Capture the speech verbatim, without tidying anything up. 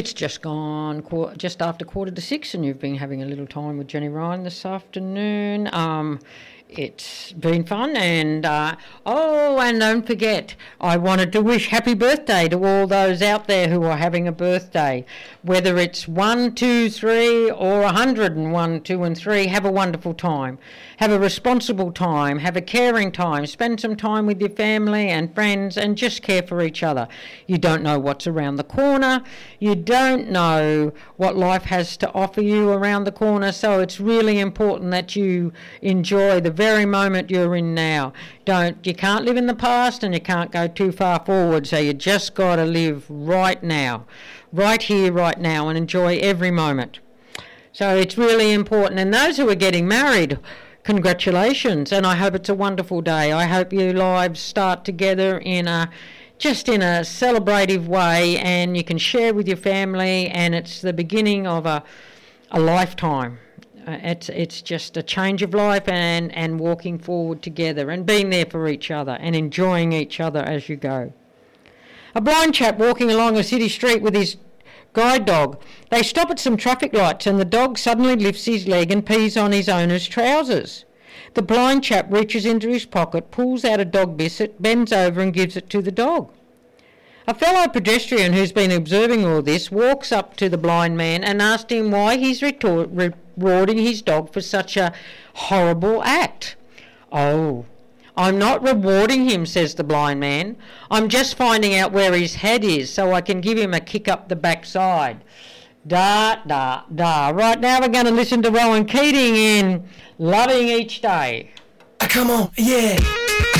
It's just gone qu- just after quarter to six, and you've been having a little time with Jenny Ryan this afternoon. Um, it's been fun, and uh, oh, and don't forget, I wanted to wish happy birthday to all those out there who are having a birthday. Whether it's one, two, three, or a hundred and one, two, and three, have a wonderful time. Have a responsible time. Have a caring time. Spend some time with your family and friends, and just care for each other. You don't know what's around the corner. You don't know what life has to offer you around the corner, so it's really important that you enjoy the very moment you're in now. Don't you can't live in the past, and you can't go too far forward, so you just got to live right now, right here, right now, and enjoy every moment. So it's really important. And those who are getting married, congratulations, and I hope it's a wonderful day. I hope your lives start together in a just in a celebrative way, and you can share with your family, and it's the beginning of a a lifetime. Uh, it's it's just a change of life, and, and walking forward together and being there for each other and enjoying each other as you go. A blind chap walking along a city street with his guide dog. They stop at some traffic lights, and the dog suddenly lifts his leg and pees on his owner's trousers. The blind chap reaches into his pocket, pulls out a dog biscuit, bends over and gives it to the dog. A fellow pedestrian who's been observing all this walks up to the blind man and asks him why he's retor- rewarding his dog for such a horrible act. "Oh, I'm not rewarding him," says the blind man. "I'm just finding out where his head is so I can give him a kick up the backside." Da, da, da. Right now we're going to listen to Rowan Keating in Loving Each Day. Ah, come on, yeah.